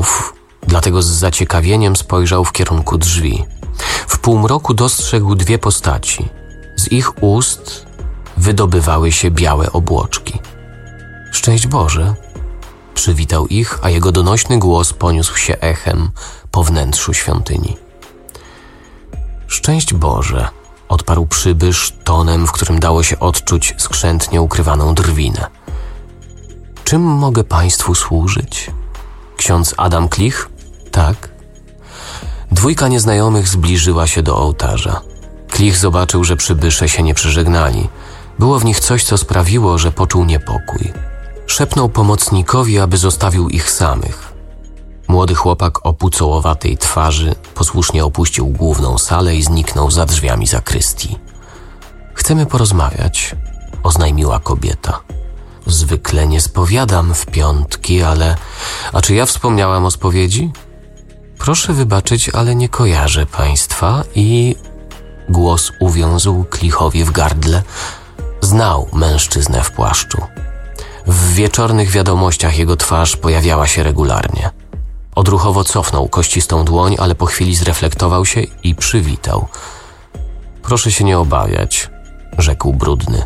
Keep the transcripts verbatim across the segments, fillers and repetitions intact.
domów, dlatego z zaciekawieniem spojrzał w kierunku drzwi. W półmroku dostrzegł dwie postaci. Z ich ust wydobywały się białe obłoczki. Szczęść Boże! Przywitał ich, a jego donośny głos poniósł się echem po wnętrzu świątyni. Szczęść Boże! Odparł przybysz tonem, w którym dało się odczuć skrzętnie ukrywaną drwinę. Czym mogę państwu służyć? Ksiądz Adam Klich? Tak. Dwójka nieznajomych zbliżyła się do ołtarza. Klich zobaczył, że przybysze się nie przeżegnali. Było w nich coś, co sprawiło, że poczuł niepokój. Szepnął pomocnikowi, aby zostawił ich samych. Młody chłopak o pucołowatej twarzy posłusznie opuścił główną salę i zniknął za drzwiami zakrystii. Chcemy porozmawiać, oznajmiła kobieta. Zwykle nie spowiadam w piątki, ale... A czy ja wspomniałam o spowiedzi? Proszę wybaczyć, ale nie kojarzę państwa i... Głos uwiązł Klichowi w gardle. Znał mężczyznę w płaszczu. W wieczornych wiadomościach jego twarz pojawiała się regularnie. Odruchowo cofnął kościstą dłoń, ale po chwili zreflektował się i przywitał. Proszę się nie obawiać, rzekł Brudny.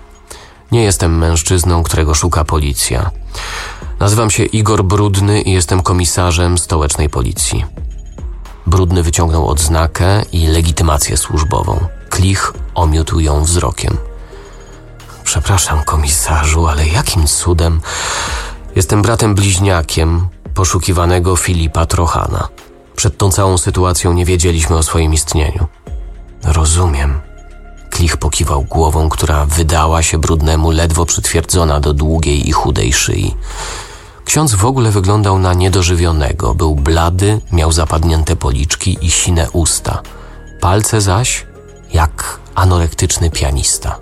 Nie jestem mężczyzną, którego szuka policja. Nazywam się Igor Brudny i jestem komisarzem stołecznej policji. Brudny wyciągnął odznakę i legitymację służbową. Klich omiótł ją wzrokiem. Przepraszam, komisarzu, ale jakim cudem? Jestem bratem bliźniakiem poszukiwanego Filipa Trochana. Przed tą całą sytuacją nie wiedzieliśmy o swoim istnieniu. Rozumiem. Klich pokiwał głową, która wydała się Brudnemu ledwo przytwierdzona do długiej i chudej szyi. Ksiądz w ogóle wyglądał na niedożywionego. Był blady, miał zapadnięte policzki i sine usta. Palce zaś jak anorektyczny pianista.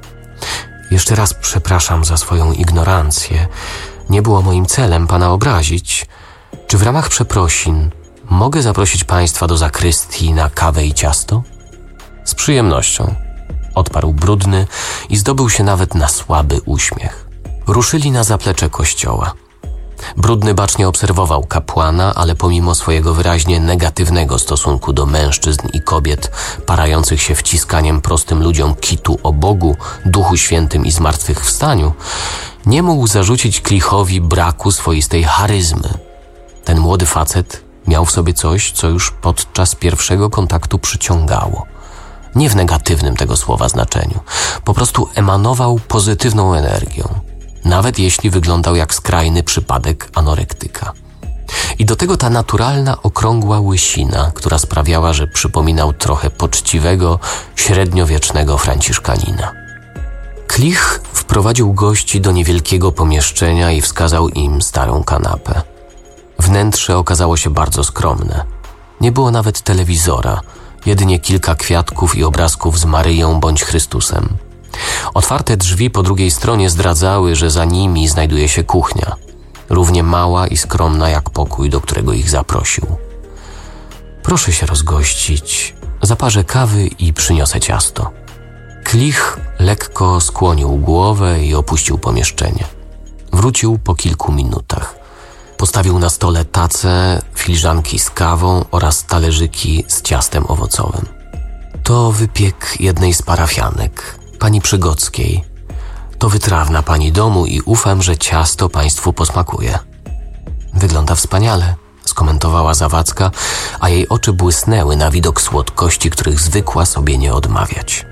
Jeszcze raz przepraszam za swoją ignorancję. Nie było moim celem pana obrazić. Czy w ramach przeprosin mogę zaprosić państwa do zakrystii na kawę i ciasto? Z przyjemnością, odparł Brudny i zdobył się nawet na słaby uśmiech. Ruszyli na zaplecze kościoła. Brudny bacznie obserwował kapłana, ale pomimo swojego wyraźnie negatywnego stosunku do mężczyzn i kobiet parających się wciskaniem prostym ludziom kitu o Bogu, Duchu Świętym i zmartwychwstaniu, nie mógł zarzucić Klichowi braku swoistej charyzmy. Ten młody facet miał w sobie coś, co już podczas pierwszego kontaktu przyciągało. Nie w negatywnym tego słowa znaczeniu. Po prostu emanował pozytywną energią. Nawet jeśli wyglądał jak skrajny przypadek anorektyka. I do tego ta naturalna, okrągła łysina, która sprawiała, że przypominał trochę poczciwego, średniowiecznego franciszkanina. Klich wprowadził gości do niewielkiego pomieszczenia i wskazał im starą kanapę. Wnętrze okazało się bardzo skromne. Nie było nawet telewizora, jedynie kilka kwiatków i obrazków z Maryją bądź Chrystusem. Otwarte drzwi po drugiej stronie zdradzały, że za nimi znajduje się kuchnia, równie mała i skromna jak pokój, do którego ich zaprosił. Proszę się rozgościć, zaparzę kawy i przyniosę ciasto. Klich lekko skłonił głowę i opuścił pomieszczenie. Wrócił po kilku minutach. Postawił na stole tacę, filiżanki z kawą oraz talerzyki z ciastem owocowym. To wypiek jednej z parafianek, pani Przygockiej. To wytrawna pani domu i ufam, że ciasto państwu posmakuje. Wygląda wspaniale, skomentowała Zawadzka, a jej oczy błysnęły na widok słodkości, których zwykła sobie nie odmawiać.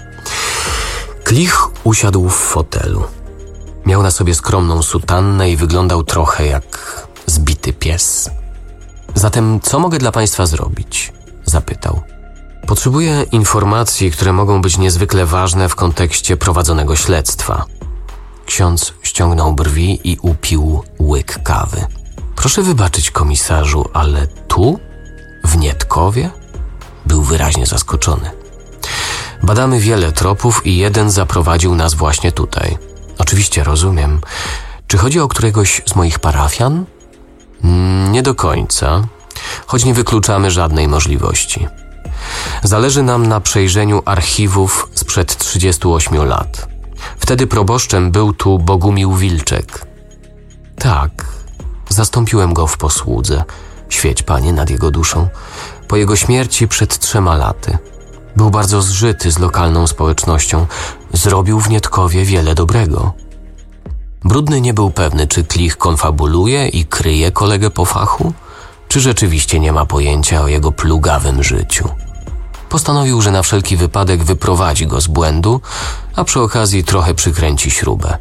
Klich usiadł w fotelu. Miał na sobie skromną sutannę i wyglądał trochę jak zbity pies. Zatem co mogę dla państwa zrobić? Zapytał. Potrzebuję informacji, które mogą być niezwykle ważne w kontekście prowadzonego śledztwa. Ksiądz ściągnął brwi i upił łyk kawy. Proszę wybaczyć, komisarzu, ale tu? W Nietkowie? Był wyraźnie zaskoczony. Badamy wiele tropów i jeden zaprowadził nas właśnie tutaj. Oczywiście rozumiem. Czy chodzi o któregoś z moich parafian? Mm, nie do końca, choć nie wykluczamy żadnej możliwości. Zależy nam na przejrzeniu archiwów sprzed trzydziestu ośmiu lat. Wtedy proboszczem był tu Bogumił Wilczek. Tak, zastąpiłem go w posłudze. Świeć, Panie, nad jego duszą. Po jego śmierci przed trzema laty był bardzo zżyty z lokalną społecznością. Zrobił w Nietkowie wiele dobrego. Brudny nie był pewny, czy Klich konfabuluje i kryje kolegę po fachu, czy rzeczywiście nie ma pojęcia o jego plugawym życiu. Postanowił, że na wszelki wypadek wyprowadzi go z błędu, a przy okazji trochę przykręci śrubę.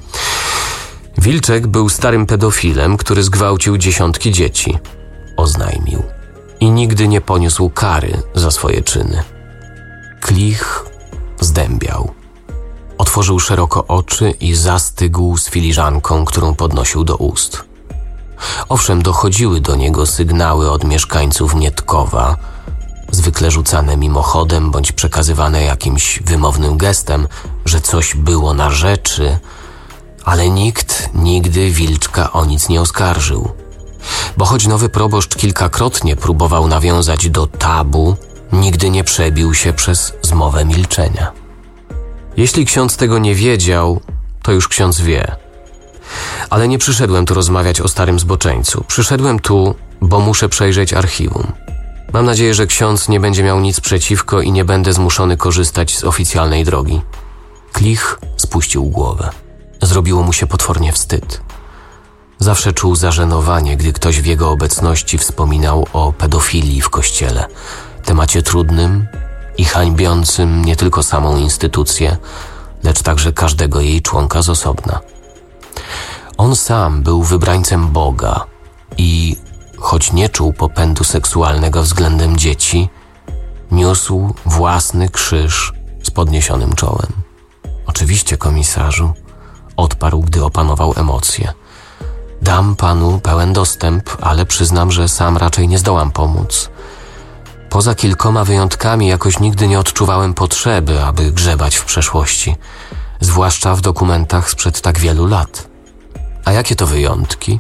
Wilczek był starym pedofilem, który zgwałcił dziesiątki dzieci, oznajmił, i nigdy nie poniósł kary za swoje czyny. Klich zdębiał. Otworzył szeroko oczy i zastygł z filiżanką, którą podnosił do ust. Owszem, dochodziły do niego sygnały od mieszkańców Nietkowa, zwykle rzucane mimochodem bądź przekazywane jakimś wymownym gestem, że coś było na rzeczy, ale nikt nigdy Wilczka o nic nie oskarżył. Bo choć nowy proboszcz kilkakrotnie próbował nawiązać do tabu, nigdy nie przebił się przez zmowę milczenia. Jeśli ksiądz tego nie wiedział, to już ksiądz wie. Ale nie przyszedłem tu rozmawiać o starym zboczeńcu. Przyszedłem tu, bo muszę przejrzeć archiwum. Mam nadzieję, że ksiądz nie będzie miał nic przeciwko i nie będę zmuszony korzystać z oficjalnej drogi. Klich spuścił głowę. Zrobiło mu się potwornie wstyd. Zawsze czuł zażenowanie, gdy ktoś w jego obecności wspominał o pedofilii w kościele, temacie trudnym i hańbiącym nie tylko samą instytucję, lecz także każdego jej członka z osobna. On sam był wybrańcem Boga i, choć nie czuł popędu seksualnego względem dzieci, niósł własny krzyż z podniesionym czołem. Oczywiście, komisarzu, odparł, gdy opanował emocje. Dam panu pełen dostęp, ale przyznam, że sam raczej nie zdołam pomóc. Poza kilkoma wyjątkami jakoś nigdy nie odczuwałem potrzeby, aby grzebać w przeszłości, zwłaszcza w dokumentach sprzed tak wielu lat. A jakie to wyjątki?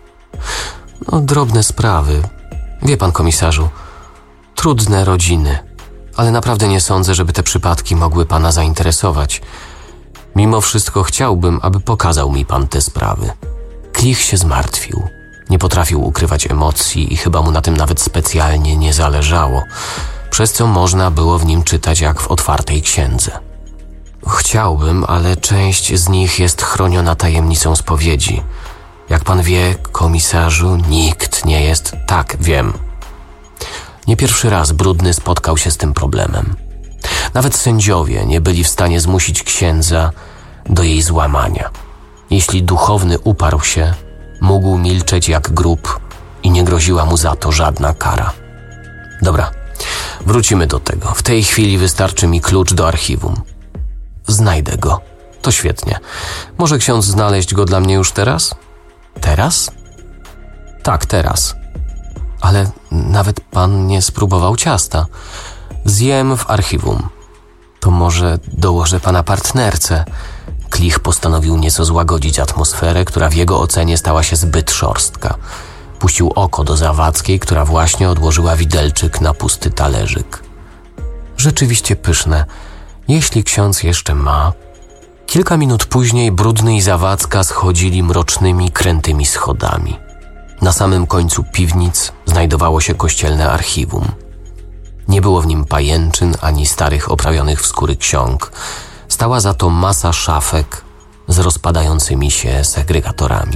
No, drobne sprawy. Wie pan, komisarzu, trudne rodziny, ale naprawdę nie sądzę, żeby te przypadki mogły pana zainteresować. Mimo wszystko chciałbym, aby pokazał mi pan te sprawy. Klich się zmartwił. Nie potrafił ukrywać emocji i chyba mu na tym nawet specjalnie nie zależało, przez co można było w nim czytać jak w otwartej księdze. Chciałbym, ale część z nich jest chroniona tajemnicą spowiedzi. Jak pan wie, komisarzu, nikt nie jest... Tak, wiem. Nie pierwszy raz Brudny spotkał się z tym problemem. Nawet sędziowie nie byli w stanie zmusić księdza do jej złamania. Jeśli duchowny uparł się, mógł milczeć jak grób i nie groziła mu za to żadna kara. Dobra, wrócimy do tego. W tej chwili wystarczy mi klucz do archiwum. Znajdę go. To świetnie. Może ksiądz znaleźć go dla mnie już teraz? Teraz? Tak, teraz. Ale nawet pan nie spróbował ciasta. Zjem w archiwum. To może dołożę pana partnerce. Klich postanowił nieco złagodzić atmosferę, która w jego ocenie stała się zbyt szorstka. Puścił oko do Zawadzkiej, która właśnie odłożyła widelczyk na pusty talerzyk. Rzeczywiście pyszne, jeśli ksiądz jeszcze ma. Kilka minut później Brudny i Zawadzka schodzili mrocznymi, krętymi schodami. Na samym końcu piwnic znajdowało się kościelne archiwum. Nie było w nim pajęczyn ani starych oprawionych w skóry ksiąg. Stała za to masa szafek z rozpadającymi się segregatorami.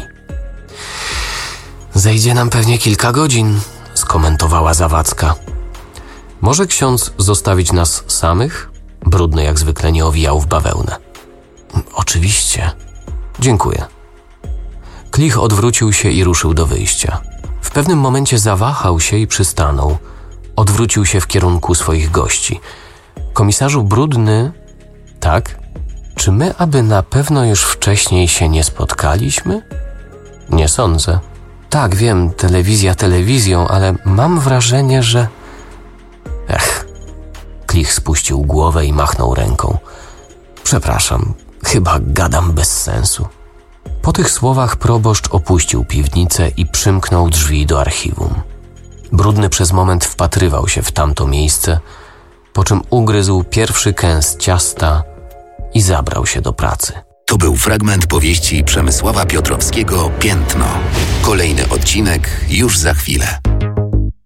Zejdzie nam pewnie kilka godzin, skomentowała Zawadzka. Może ksiądz zostawić nas samych? Brudny jak zwykle nie owijał w bawełnę. Oczywiście. Dziękuję. Klich odwrócił się i ruszył do wyjścia. W pewnym momencie zawahał się i przystanął. Odwrócił się w kierunku swoich gości. Komisarzu Brudny... Tak? Czy my aby na pewno już wcześniej się nie spotkaliśmy? Nie sądzę. Tak, wiem, telewizja telewizją, ale mam wrażenie, że... Ech. Klich spuścił głowę i machnął ręką. Przepraszam, chyba gadam bez sensu. Po tych słowach proboszcz opuścił piwnicę i przymknął drzwi do archiwum. Brudny przez moment wpatrywał się w tamto miejsce, po czym ugryzł pierwszy kęs ciasta i zabrał się do pracy. To był fragment powieści Przemysława Piotrowskiego Piętno. Kolejny odcinek już za chwilę.